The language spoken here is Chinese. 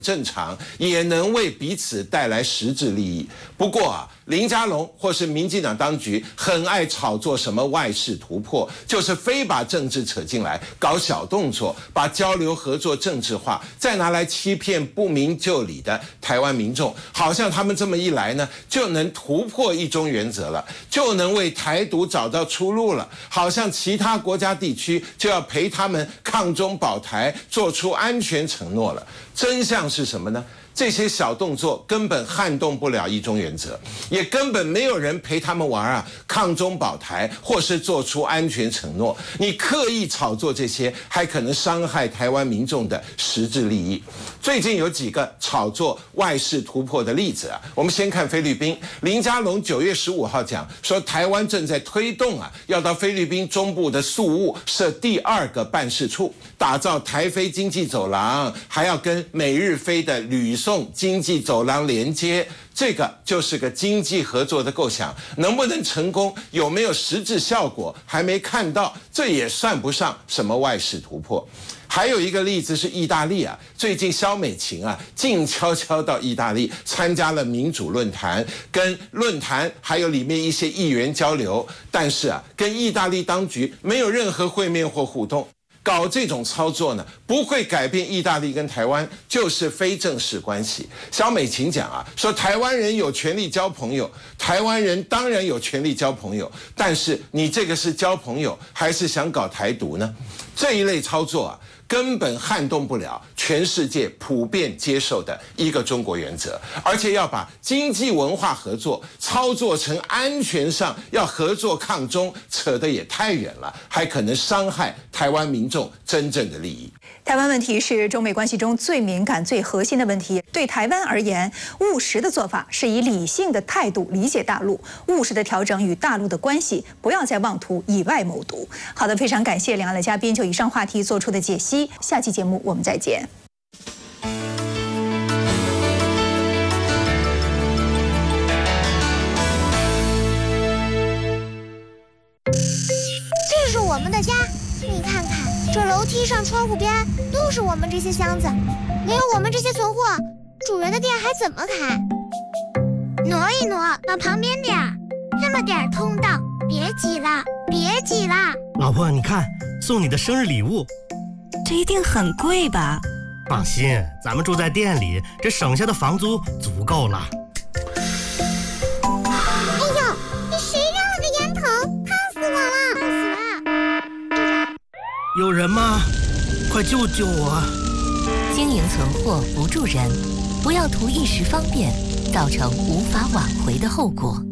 正常，也能为彼此带来实质利益。不过啊，林佳龙或是民进党当局很爱炒作什么外事突破，就是非把政治扯进来，搞小动作，把交流合作政治化，再拿来欺骗不明就里的台湾民众，好像他们这么一来呢，就能突破一中原则了，就能为台独找到出路了，好像其他国家地区就要陪他们抗中保台，做出安全承诺了。真相是什么呢？这些小动作根本撼动不了一中原则，也根本没有人陪他们玩啊，抗中保台或是做出安全承诺。你刻意炒作这些，还可能伤害台湾民众的实质利益。最近有几个炒作外事突破的例子啊，我们先看菲律宾。林佳龙9月15号讲说，台湾正在推动啊，要到菲律宾中部的宿务设第2个办事处，打造台菲经济走廊，还要跟美日菲的吕宋经济走廊连接，这个就是个经济合作的构想，能不能成功，有没有实质效果，还没看到，这也算不上什么外事突破。还有一个例子是意大利啊，最近萧美琴啊静悄悄到意大利参加了民主论坛，跟论坛还有里面一些议员交流，但是啊跟意大利当局没有任何会面或互动。搞这种操作呢，不会改变意大利跟台湾就是非正式关系。萧美琴讲啊，说台湾人有权利交朋友，台湾人当然有权利交朋友，但是你这个是交朋友还是想搞台独呢？这一类操作啊，根本撼动不了全世界普遍接受的一个中国原则，而且要把经济文化合作操作成安全上要合作抗中，扯得也太远了，还可能伤害台湾民众真正的利益。 台湾问题是中美关系中最敏感、最核心的问题。对台湾而言，务实的做法是以理性的态度理解大陆，务实的调整与大陆的关系，不要再妄图以外谋独。好的，非常感谢两岸的嘉宾就以上话题做出的解析。下期节目我们再见。 这是我们的家，你看看，这楼梯上、窗户边都是我们这些箱子，没有我们这些存货，主人的店还怎么开？挪一挪，往旁边点儿，这么点儿通道，别挤了，别挤了。 老婆，你看，送你的生日礼物。 这一定很贵吧？ 放心，咱们住在店里，这省下的房租足够了。 哎呦，你谁让我的烟头？烫死我了！烫死了！队长， 有人吗？快救救我！ 经营存货不助人，不要图一时方便，造成无法挽回的后果。